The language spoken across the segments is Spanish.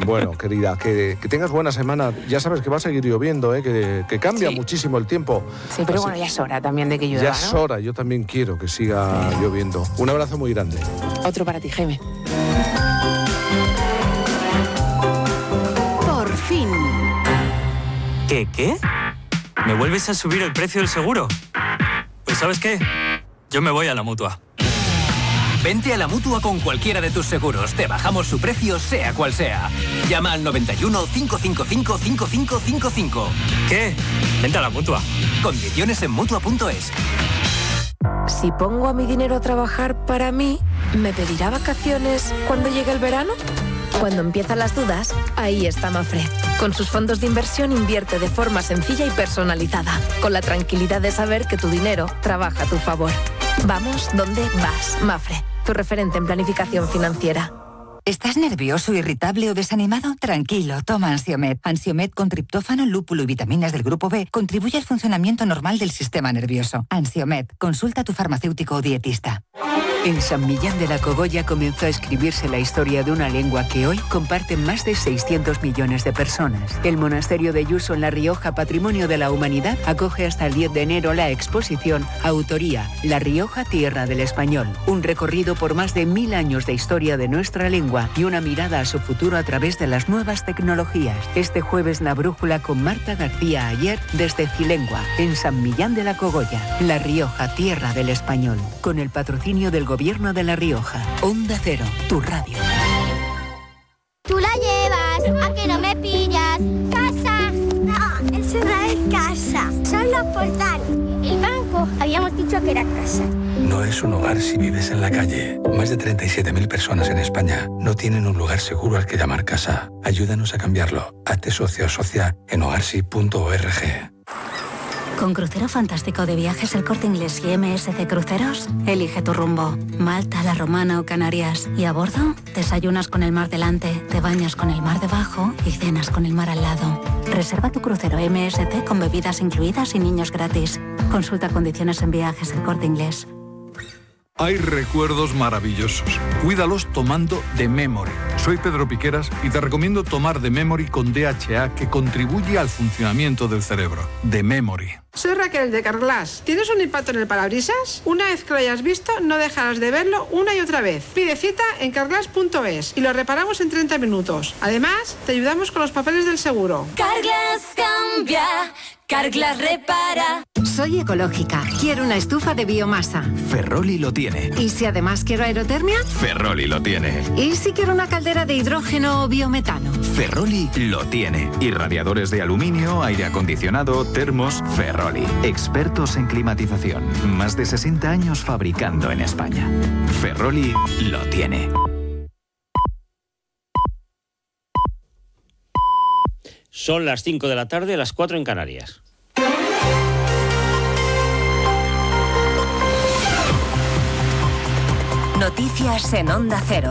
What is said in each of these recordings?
Bueno, querida, que tengas buena semana. Ya sabes que va a seguir lloviendo, que cambia muchísimo el tiempo. Sí, pero bueno, ya es hora también de que llueva, Ya es hora, yo también quiero que siga lloviendo. Un abrazo muy grande. Otro para ti, Jaime. Por fin. ¿Qué? ¿Me vuelves a subir el precio del seguro? Pues ¿sabes qué? Yo me voy a la Mutua. Vente a la Mutua con cualquiera de tus seguros. Te bajamos su precio, sea cual sea. Llama al 91 555 5555. ¿Qué? Vente a la Mutua. Condiciones en Mutua.es. Si pongo a mi dinero a trabajar para mí, ¿me pedirá vacaciones cuando llegue el verano? Cuando empiezan las dudas, ahí está Mafre. Con sus fondos de inversión invierte de forma sencilla y personalizada, con la tranquilidad de saber que tu dinero trabaja a tu favor. Vamos donde vas, Mafre, tu referente en planificación financiera. ¿Estás nervioso, irritable o desanimado? Tranquilo, toma Ansiomed. Ansiomed con triptófano, lúpulo y vitaminas del grupo B contribuye al funcionamiento normal del sistema nervioso. Ansiomed, consulta a tu farmacéutico o dietista. En San Millán de la Cogolla comenzó a escribirse la historia de una lengua que hoy comparten más de 600 millones de personas. El monasterio de Yuso en La Rioja, Patrimonio de la Humanidad, acoge hasta el 10 de enero la exposición Autoría, La Rioja, Tierra del Español. Un recorrido por más de 1000 años de historia de nuestra lengua y una mirada a su futuro a través de las nuevas tecnologías. Este jueves La Brújula con Marta García Ayer desde Cilengua, en San Millán de la Cogolla. La Rioja, Tierra del Español. Con el patrocinio del Gobierno de La Rioja. Onda Cero, tu radio. Tú la llevas, ¿a que no me pillas? ¡Casa! No, eso no es casa, son los portales. El banco, habíamos dicho que era casa. No es un hogar si vives en la calle. Más de 37.000 personas en España no tienen un lugar seguro al que llamar casa. Ayúdanos a cambiarlo. Hazte socio o socia en hogarsi.org. Con Crucero Fantástico de Viajes El Corte Inglés y MSC Cruceros, elige tu rumbo. Malta, La Romana o Canarias. Y a bordo, desayunas con el mar delante, te bañas con el mar debajo y cenas con el mar al lado. Reserva tu crucero MSC con bebidas incluidas y niños gratis. Consulta condiciones en Viajes El Corte Inglés. Hay recuerdos maravillosos. Cuídalos tomando The Memory. Soy Pedro Piqueras y te recomiendo tomar The Memory con DHA, que contribuye al funcionamiento del cerebro. The Memory. Soy Raquel de Carglass. ¿Tienes un impacto en el parabrisas? Una vez que lo hayas visto, no dejarás de verlo una y otra vez. Pide cita en carglass.es y lo reparamos en 30 minutos. Además, te ayudamos con los papeles del seguro. Carglass cambia, Carglass repara. Soy ecológica. Quiero una estufa de biomasa. Ferroli lo tiene. ¿Y si además quiero aerotermia? Ferroli lo tiene. ¿Y si quiero una caldera de hidrógeno o biometano? Ferroli lo tiene. Y radiadores de aluminio, aire acondicionado, termos, Ferroli. Expertos en climatización. Más de 60 años fabricando en España. Ferroli lo tiene. Son las 5 de la tarde, las 4 en Canarias. Noticias en Onda Cero.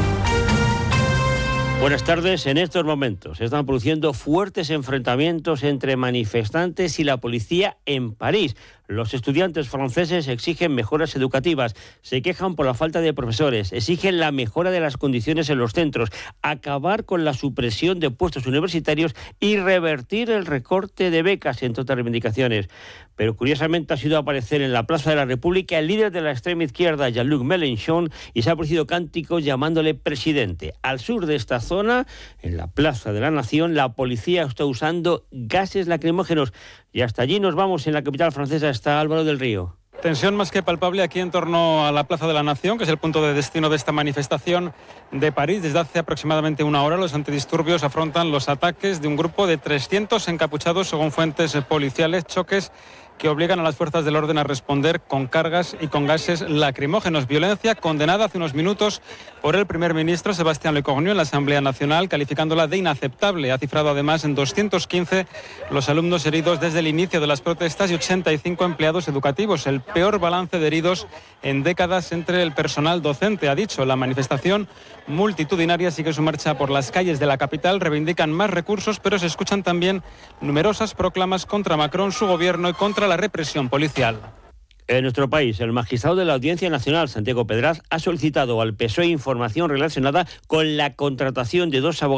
Buenas tardes. En estos momentos se están produciendo fuertes enfrentamientos entre manifestantes y la policía en París. Los estudiantes franceses exigen mejoras educativas, se quejan por la falta de profesores, exigen la mejora de las condiciones en los centros, acabar con la supresión de puestos universitarios y revertir el recorte de becas, entre otras reivindicaciones. Pero curiosamente ha sido aparecer en la Plaza de la República el líder de la extrema izquierda, Jean-Luc Mélenchon, y se ha producido cánticos llamándole presidente. Al sur de esta zona, en la Plaza de la Nación, la policía está usando gases lacrimógenos. Y hasta allí nos vamos. En la capital francesa está Álvaro del Río. Tensión más que palpable aquí en torno a la Plaza de la Nación, que es el punto de destino de esta manifestación de París. Desde hace aproximadamente una hora los antidisturbios afrontan los ataques de un grupo de 300 encapuchados, según fuentes policiales, choques que obligan a las fuerzas del orden a responder con cargas y con gases lacrimógenos. Violencia condenada hace unos minutos por el primer ministro Sébastien Lecornu en la Asamblea Nacional, calificándola de inaceptable. Ha cifrado además en 215 los alumnos heridos desde el inicio de las protestas y 85 empleados educativos. El peor balance de heridos en décadas entre el personal docente, ha dicho. La manifestación multitudinaria sigue su marcha por las calles de la capital. Reivindican más recursos, pero se escuchan también numerosas proclamas contra Macron, su gobierno y contra la represión policial. En nuestro país, el magistrado de la Audiencia Nacional, Santiago Pedraz, ha solicitado al PSOE información relacionada con la contratación de 2 abogados